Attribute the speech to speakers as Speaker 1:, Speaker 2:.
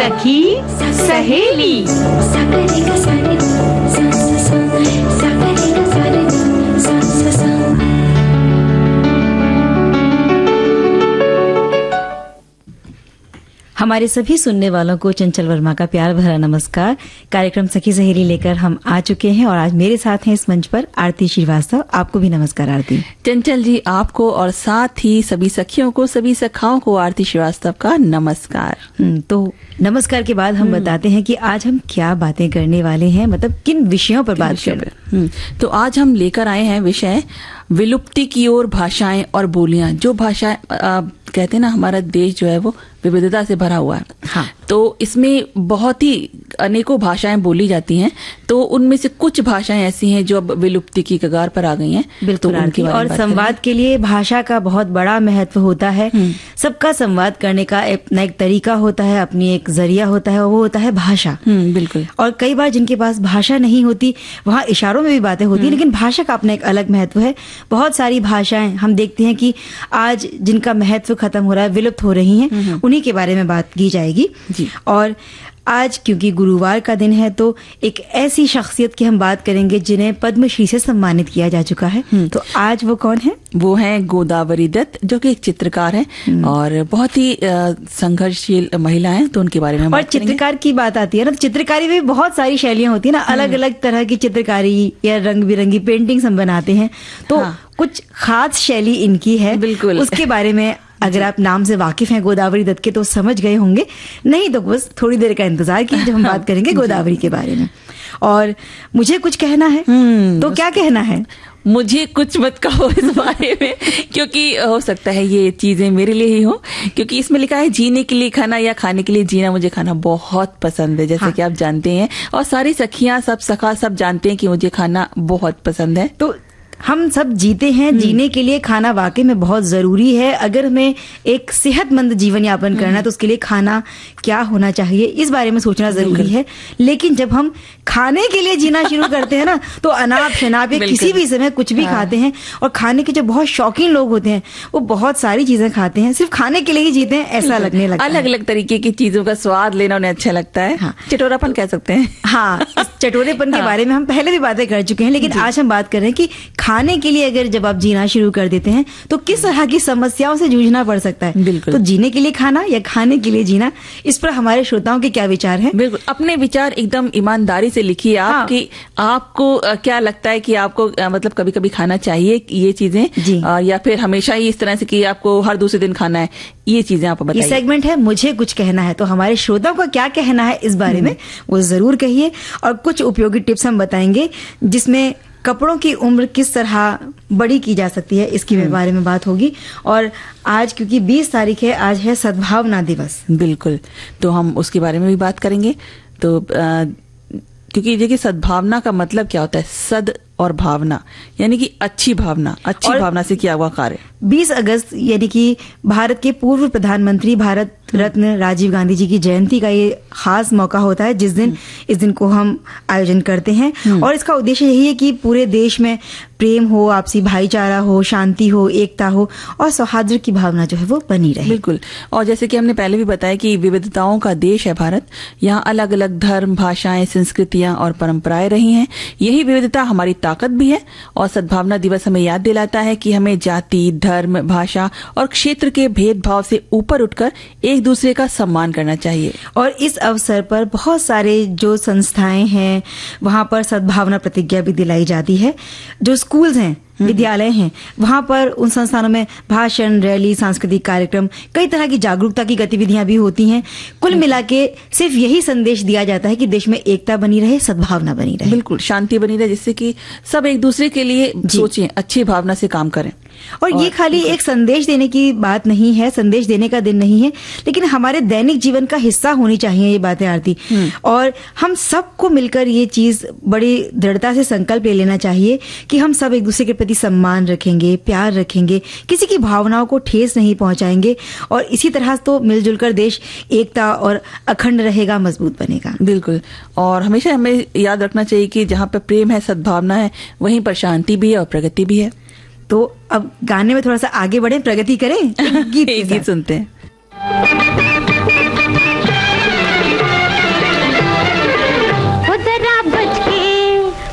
Speaker 1: सखी सहेली।
Speaker 2: हमारे सभी सुनने वालों को चंचल वर्मा का प्यार भरा नमस्कार। कार्यक्रम सखी सहेली लेकर हम आ चुके हैं और आज मेरे साथ हैं इस मंच पर आरती श्रीवास्तव। आपको भी नमस्कार आरती।
Speaker 3: चंचल जी, आपको और साथ ही सभी सखियों को, सभी सखाओं को आरती श्रीवास्तव का नमस्कार।
Speaker 2: तो नमस्कार के बाद हम बताते हैं कि आज हम क्या बातें करने वाले हैं, मतलब किन विषयों पर बात करें।
Speaker 3: तो आज हम लेकर आए हैं विषय विलुप्ति की ओर भाषाएं और बोलियां। जो भाषाएं कहते हैं ना, हमारा देश जो है वो विविधता से भरा हुआ है।
Speaker 2: हाँ।
Speaker 3: तो इसमें बहुत ही अनेकों भाषाएं बोली जाती हैं, तो उनमें से कुछ भाषाएं ऐसी हैं जो अब विलुप्ति की कगार पर आ गई हैं।
Speaker 2: बिल्कुल।
Speaker 3: तो उनके बारे में
Speaker 2: और
Speaker 3: बात
Speaker 2: संवाद के लिए भाषा का बहुत बड़ा महत्व होता है। सबका संवाद करने का अपना एक तरीका होता है, अपनी एक जरिया होता है, और वो होता है भाषा।
Speaker 3: बिल्कुल।
Speaker 2: और कई बार जिनके पास भाषा नहीं होती, वहाँ इशारों में भी बातें होती है, लेकिन भाषा का अपना एक अलग महत्व है। बहुत सारी भाषाएं हम देखते हैं कि आज जिनका महत्व खत्म हो रहा है, विलुप्त हो रही हैं, उन्हीं के बारे में बात की जाएगी जी। और आज क्योंकि गुरुवार का दिन है, तो एक ऐसी शख्सियत की हम बात करेंगे जिन्हें पद्मश्री से सम्मानित किया जा चुका है। तो आज वो कौन है?
Speaker 3: वो हैं गोदावरी दत्त, जो कि एक चित्रकार हैं और बहुत ही संघर्षशील महिला हैं। तो उनके बारे में
Speaker 2: और चित्रकार की बात आती है ना, तो चित्रकारी में बहुत सारी शैलियां होती है ना, अलग अलग तरह की चित्रकारी या रंग बिरंगी पेंटिंग्स हम बनाते हैं। तो कुछ खास शैली इनकी है।
Speaker 3: बिल्कुल।
Speaker 2: उसके बारे में अगर आप नाम से वाकिफ हैं गोदावरी दत्त के, तो समझ गए होंगे, नहीं तो बस थोड़ी देर का इंतजार कीजिए, हम बात करेंगे गोदावरी के बारे में। और मुझे कुछ कहना है, तो क्या कहना है?
Speaker 3: मुझे कुछ मत कहो इस बारे में, क्योंकि हो सकता है ये चीजें मेरे लिए ही हो, क्योंकि इसमें लिखा है जीने के लिए खाना या खाने के लिए जीना। मुझे खाना बहुत पसंद है, जैसे कि आप जानते हैं, और सारी सखियां, सब सखा सब जानते हैं कि मुझे खाना बहुत पसंद है।
Speaker 2: तो हम सब जीते हैं, जीने के लिए खाना वाकई में बहुत जरूरी है। अगर हमें एक सेहतमंद जीवन यापन करना है, तो उसके लिए खाना क्या होना चाहिए, इस बारे में सोचना जरूरी है। लेकिन जब हम खाने के लिए जीना शुरू करते हैं ना, तो अनाप शनाप या किसी भी समय कुछ भी खाते हैं। और खाने के जो बहुत शौकीन लोग होते हैं, वो बहुत सारी चीजें खाते हैं, सिर्फ खाने के लिए ही जीते हैं, ऐसा लगने लगता है।
Speaker 3: अलग अलग तरीके की चीजों का स्वाद लेना उन्हें अच्छा लगता है।
Speaker 2: हाँ।
Speaker 3: चटोरापन कह सकते हैं।
Speaker 2: हाँ, इस चटोरेपन के बारे में हम पहले भी बातें कर चुके हैं, लेकिन आज हम बात कर रहे हैं कि खाने के लिए अगर जब आप जीना शुरू कर देते हैं, तो किस तरह की समस्याओं से जूझना पड़ सकता है।
Speaker 3: बिल्कुल।
Speaker 2: तो जीने के लिए खाना या खाने के लिए जीना, इस पर हमारे श्रोताओं के क्या विचार हैं?
Speaker 3: बिल्कुल, अपने विचार एकदम ईमानदारी से लिखिए। आपकी आपको क्या लगता है कि आपको मतलब कभी कभी खाना चाहिए ये चीजें, या फिर हमेशा ही इस तरह से कि आपको हर दूसरे दिन खाना है, ये चीजें आप बताइए।
Speaker 2: ये सेगमेंट है मुझे कुछ कहना है, तो हमारे श्रोताओं को क्या कहना है इस बारे में वो जरूर कहिए। और कुछ उपयोगी टिप्स हम बताएंगे, जिसमें कपड़ों की उम्र किस तरह बड़ी की जा सकती है, इसके बारे में बात होगी। और आज क्योंकि 20 तारीख है, आज है सद्भावना दिवस।
Speaker 3: बिल्कुल, तो हम उसके बारे में भी बात करेंगे। तो क्योंकि देखिए, सद्भावना का मतलब क्या होता है? सद और भावना, यानी कि अच्छी भावना, अच्छी भावना से किया हुआ कार्य।
Speaker 2: 20 अगस्त यानी कि भारत के पूर्व प्रधानमंत्री भारत रत्न राजीव गांधी जी की जयंती का ये खास मौका होता है, जिस दिन इस दिन को हम आयोजन करते हैं। और इसका उद्देश्य यही है कि पूरे देश में प्रेम हो, आपसी भाईचारा हो, शांति हो, एकता हो और सौहार्द की भावना जो है वो बनी रहे।
Speaker 3: बिल्कुल। और जैसे कि हमने पहले भी बताया कि विविधताओं का देश है भारत। यहाँ अलग अलग धर्म, भाषाएं, संस्कृतियां और परंपराएं रही हैं। यही विविधता हमारी ताकत भी है। और सद्भावना दिवस हमें याद दिलाता है कि हमें जाति, धर्म, भाषा और क्षेत्र के भेदभाव से ऊपर उठकर एक दूसरे का सम्मान करना चाहिए।
Speaker 2: और इस अवसर पर बहुत सारे जो संस्थाएं हैं, वहां पर सद्भावना प्रतिज्ञा भी दिलाई जाती है। जो स्कूल्स हैं, विद्यालय हैं, वहां पर उन संस्थानों में भाषण, रैली, सांस्कृतिक कार्यक्रम, कई तरह की जागरूकता की गतिविधियां भी होती हैं। कुल मिला के सिर्फ यही संदेश दिया जाता है कि देश में एकता बनी रहे, सद्भावना बनी रहे।
Speaker 3: बिल्कुल, शांति बनी रहे, जिससे कि सब एक दूसरे के लिए सोचें, अच्छी भावना से काम करें।
Speaker 2: और ये खाली एक संदेश देने की बात नहीं है, संदेश देने का दिन नहीं है, लेकिन हमारे दैनिक जीवन का हिस्सा होनी चाहिए ये बातें आरती। और हम सबको मिलकर ये चीज बड़ी दृढ़ता से संकल्प ले लेना चाहिए कि हम सब एक दूसरे के प्रति सम्मान रखेंगे, प्यार रखेंगे, किसी की भावनाओं को ठेस नहीं पहुंचाएंगे। और इसी तरह तो मिलजुल कर देश एकता और अखंड रहेगा, मजबूत बनेगा।
Speaker 3: बिल्कुल। और हमेशा हमें याद रखना चाहिए कि जहाँ पे प्रेम है, सद्भावना है, वहीं पर शांति भी है और प्रगति भी है।
Speaker 2: तो अब गाने में थोड़ा सा आगे बढ़े, प्रगति करें, गीत
Speaker 3: सुनते हैं।